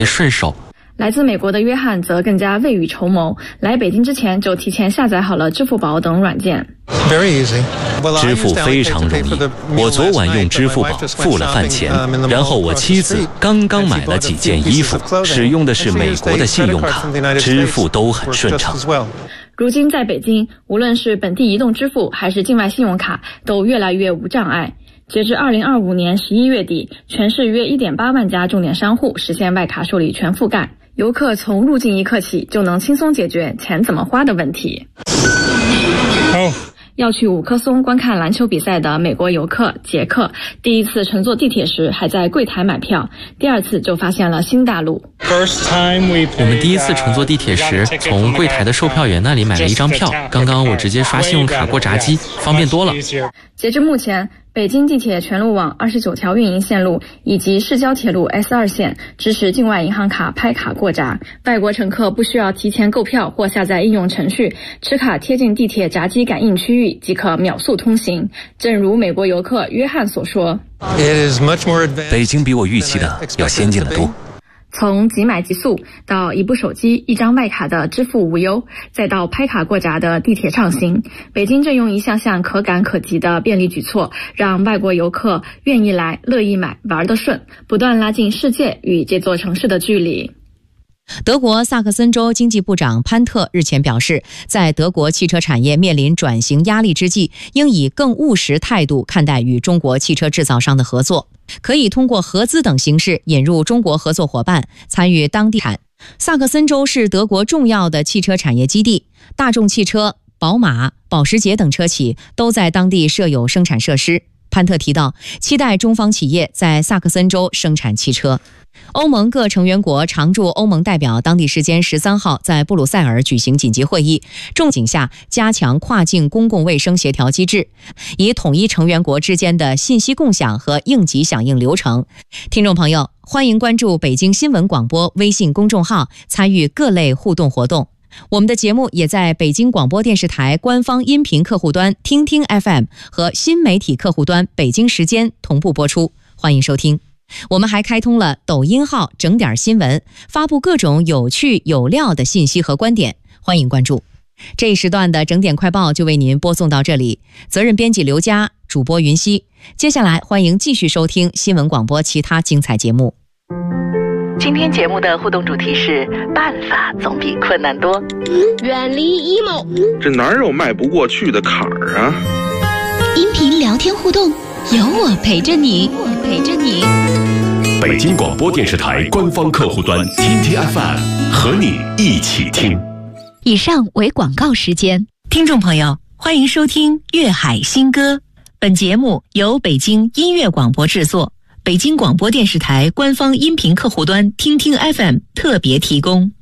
顺手。 来自美国的约翰则更加未雨绸缪，来北京之前就提前下载好了支付宝等软件。 支付非常容易，我昨晚用支付宝付了饭钱，然后我妻子刚刚买了几件衣服，使用的是美国的信用卡，支付都很顺畅。 如今在北京，无论是本地移动支付还是境外信用卡，都越来越无障碍。截至2025年11月底，全市约 1.8 万家重点商户实现外卡受理全覆盖，游客从入境一刻起就能轻松解决钱怎么花的问题。要去五棵松观看篮球比赛的美国游客杰克，第一次乘坐地铁时还在柜台买票，第二次就发现了新大陆。 我们第一次乘坐地铁时，从柜台的售票员那里买了一张票，刚刚我直接刷信用卡过闸机，方便多了。 截至目前，北京地铁全路网29条运营线路以及市郊铁路 S2 线支持境外银行卡拍卡过闸，外国乘客不需要提前购票或下载应用程序，持卡贴近地铁闸机感应区域即可秒速通行。正如美国游客约翰所说， 北京比我预期的要先进得多。 从即买即速到一部手机一张外卡的支付无忧，再到拍卡过闸的地铁畅行，北京正用一项项可感可及的便利举措，让外国游客愿意来、乐意买、玩得顺，不断拉近世界与这座城市的距离。 德国萨克森州经济部长潘特日前表示，在德国汽车产业面临转型压力之际，应以更务实态度看待与中国汽车制造商的合作，可以通过合资等形式引入中国合作伙伴，参与当地产。萨克森州是德国重要的汽车产业基地，大众汽车、宝马、保时捷等车企都在当地设有生产设施。潘特提到，期待中方企业在萨克森州生产汽车。欧盟各成员国常驻欧盟代表当地时间13号在布鲁塞尔举行紧急会议，重点下加强跨境公共卫生协调机制，以统一成员国之间的信息共享和应急响应流程。听众朋友，欢迎关注北京新闻广播微信公众号，参与各类互动活动。我们的节目也在北京广播电视台官方音频客户端听听 FM 和新媒体客户端北京时间同步播出，欢迎收听。我们还开通了抖音号整点新闻，发布各种有趣有料的信息和观点，欢迎关注。这一时段的整点快报就为您播送到这里，责任编辑刘佳，主播云溪。接下来欢迎继续收听新闻广播其他精彩节目。 今天节目的互动主题是办法总比困难多， 远离 emo， 这哪有迈不过去的坎儿啊？ 音频聊天互动，有我陪着你， 北京广播电视台官方客户端听听 FM 和你一起听。 以上为广告时间。 听众朋友，欢迎收听粤海新歌。本节目由北京音乐广播制作，北京广播电视台官方音频客户端听听 FM 特别提供。